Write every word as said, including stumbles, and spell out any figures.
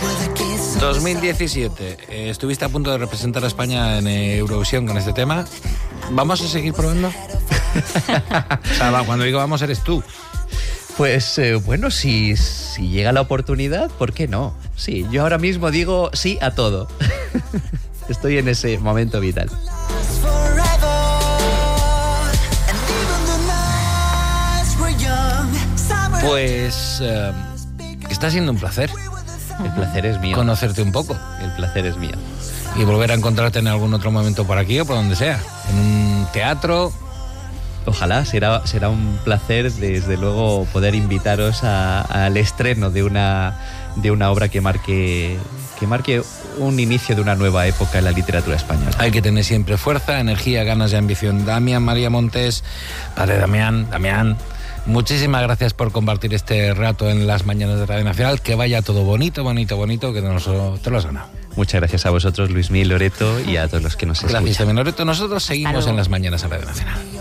dos mil diecisiete, eh, estuviste a punto de representar a España en Eurovisión con este tema. ¿Vamos a seguir probando? O sea, va, cuando digo vamos, eres tú. Pues eh, bueno, si, si llega la oportunidad, ¿por qué no? Sí, yo ahora mismo digo sí a todo. Estoy en ese momento vital. Pues eh, está siendo un placer. El placer es mío. Conocerte un poco. El placer es mío. Y volver a encontrarte en algún otro momento por aquí o por donde sea. En un teatro. Ojalá, será, será un placer, desde luego, poder invitaros a, al estreno de una, de una obra que marque, que marque un inicio de una nueva época en la literatura española. Hay que tener siempre fuerza, energía, ganas y ambición. Damián María Montes, padre Damián, Damián, muchísimas gracias por compartir este rato en las mañanas de Radio Nacional. Que vaya todo bonito, bonito, bonito, que nos, te lo has ganado. Muchas gracias a vosotros, Luismi, Loreto, y a todos los que nos escuchan. Gracias también, Loreto. Nosotros seguimos en las mañanas de Radio Nacional.